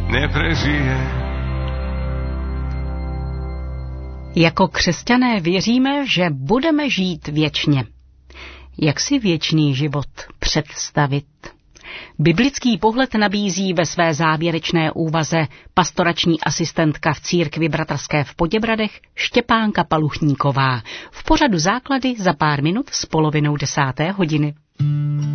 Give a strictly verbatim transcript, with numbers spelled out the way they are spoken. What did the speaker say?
neprežije. Jako křesťané věříme, že budeme žít věčně. Jak si věčný život představit? Biblický pohled nabízí ve své závěrečné úvaze pastorační asistentka v církvi bratrské v Poděbradech Štěpánka Paluchníková v pořadu Základy za pár minut s polovinou desáté hodiny.